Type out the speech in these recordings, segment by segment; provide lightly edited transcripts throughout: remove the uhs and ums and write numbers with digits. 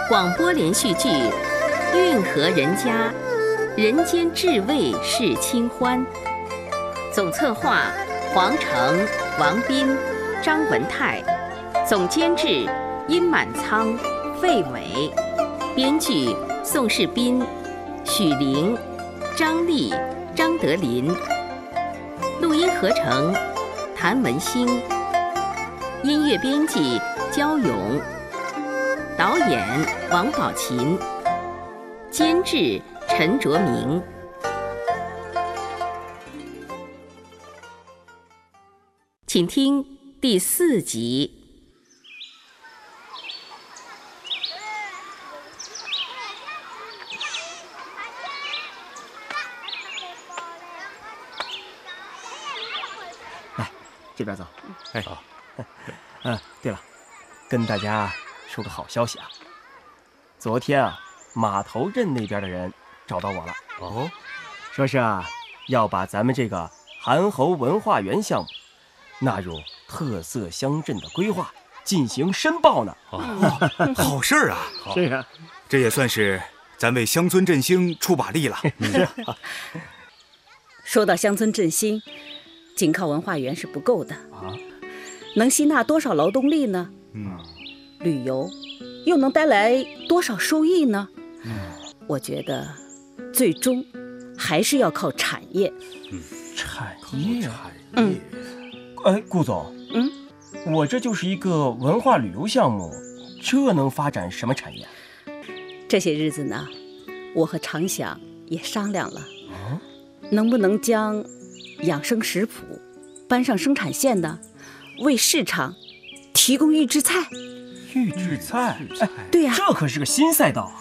广播连续剧《运河人家》，人间至味是清欢。总策划黄成、王斌、张文泰，总监制殷满仓、费伟，编剧宋世斌、许玲、张丽、张德林，录音合成谭文兴，音乐编辑焦勇，导演王宝琴，监制陈卓明。请听第4集。 来，这边走。 哎，好。 对了，跟大家说个好消息啊！昨天啊，码头镇那边的人找到我了。 哦， 说是要把咱们这个韩侯文化园项目纳入特色乡镇的规划，进行申报呢。 好事儿啊！ 是啊， 这也算是咱为乡村振兴出把力了。 说到乡村振兴，仅靠文化园是不够的能吸纳多少劳动力呢？旅游又能带来多少收益呢？我觉得最终还是要靠产业。 产业。顾总，我这就是一个文化旅游项目，这能发展什么产业？ 这些日子呢，我和常想也商量了，能不能将养生食谱搬上生产线呢？为市场提供预制菜。 预制菜？ 对呀， 这可是个新赛道。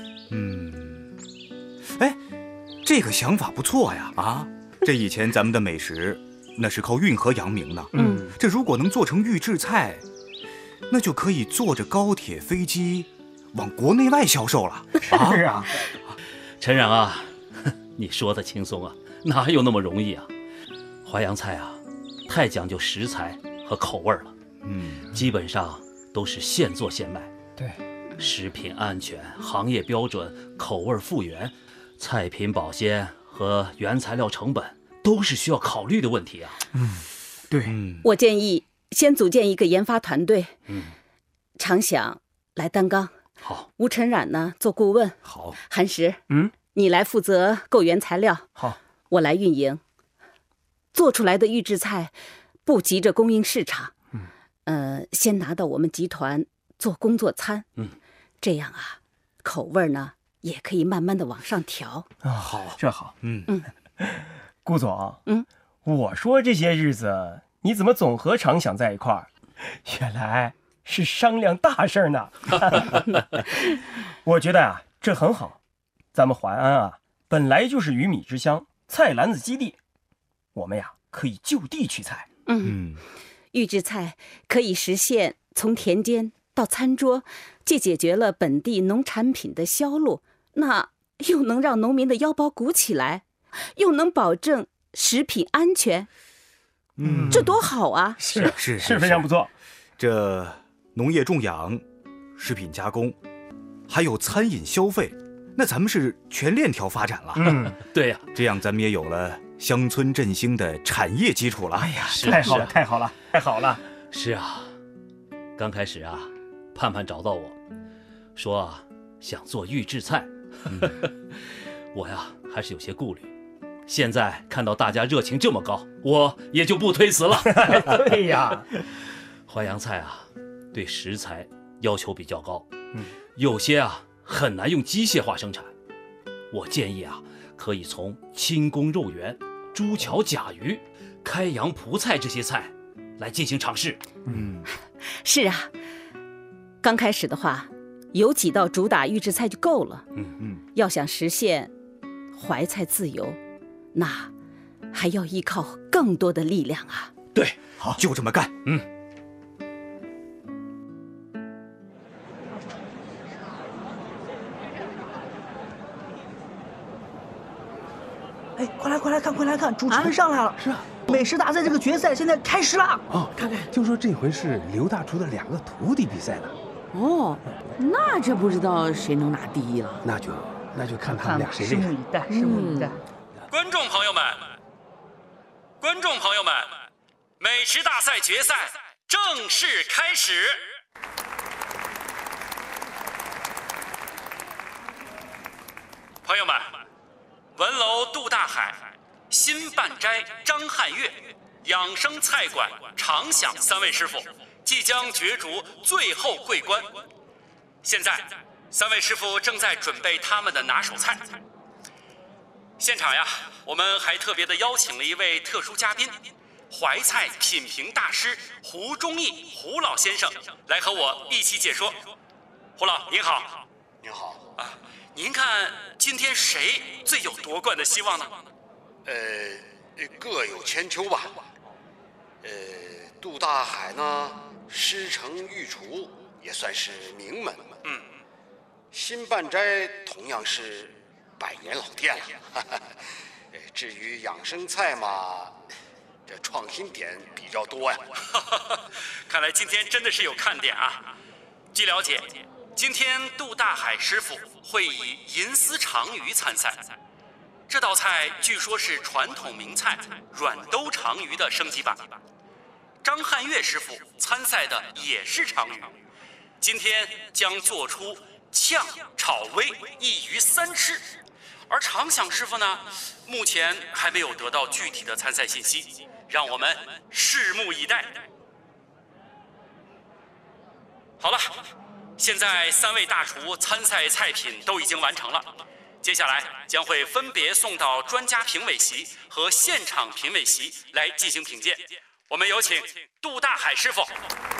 这个想法不错呀！这以前咱们的美食那是靠运河扬名的。这如果能做成预制菜，那就可以坐着高铁、飞机往国内外销售了。 是啊， 陈冉啊，你说的轻松啊，哪有那么容易啊？淮扬菜啊，太讲究食材和口味了。基本上都是现做现卖。 对， 食品安全、行业标准、口味复原、菜品保鲜和原材料成本都是需要考虑的问题啊。 对， 我建议先组建一个研发团队。常想来担纲， 好。 吴陈冉呢做顾问， 好。 韩石，你来负责购原材料， 好， 我来运营。做出来的预制菜不急着供应市场，先拿到我们集团做工作餐。这样啊，口味呢也可以慢慢的往上调。 好，这好。顾总，我说这些日子你怎么总和常想在一块儿？原来是商量大事呢。我觉得这很好。咱们淮安本来就是鱼米之乡、菜篮子基地，我们可以就地取材。 预制菜可以实现从田间到餐桌，既解决了本地农产品的销路，那又能让农民的腰包鼓起来，又能保证食品安全。这多好啊！ 是非常不错。 这农业种养、食品加工，还有餐饮消费，那咱们是全链条发展了。 对呀， 这样咱们也有了乡村振兴的产业基础了。 哎呀，太好了，太好了，太好了！ 是啊，刚开始盼盼找到我说想做预制菜，我还是有些顾虑。现在看到大家热情这么高，我也就不推辞了。 对呀， 淮扬菜对食材要求比较高，有些很难用机械化生产。我建议可以从轻工肉圆、朱桥甲鱼、开阳蒲菜这些菜来进行尝试。 是啊，刚开始的话，有几道主打预制菜就够了。要想实现淮菜自由，那还要依靠更多的力量啊。 对，好，就这么干。 快来看，主持人上来了。 是啊， 美食大赛这个决赛现在开始了。 看看，听说这回是刘大厨的2个徒弟比赛呢。 哦，那这不知道谁能拿第一了。 那就看他们俩谁厉害。 拭目以待，拭目以待。 观众朋友们，美食大赛决赛正式开始。朋友们，文楼杜大海、新半斋张汉月、养生菜馆常享3位师傅即将角逐最后桂冠。现在，3位师傅正在准备他们的拿手菜。现场呀，我们还特别的邀请了一位特殊嘉宾，淮菜品评大师胡忠义胡老先生来和我一起解说。胡老您好。 您好啊，您看今天谁最有夺冠的希望呢？ 各有千秋吧。杜大海呢，师承御厨，也算是名门。新半斋同样是100年老店了。至于养生菜嘛，这创新点比较多呀。 看来今天真的是有看点啊！据了解，今天杜大海师傅会以银丝长鱼参赛。这道菜据说是传统名菜软兜长鱼的升级版。张汉月师傅参赛的也是长鱼，今天将做出炝、炒、煨一鱼3吃。而常享师傅呢，目前还没有得到具体的参赛信息，让我们拭目以待。好了，现在3位大厨参赛菜品都已经完成了，接下来将会分别送到专家评委席和现场评委席来进行品鉴。我们有请杜大海师傅。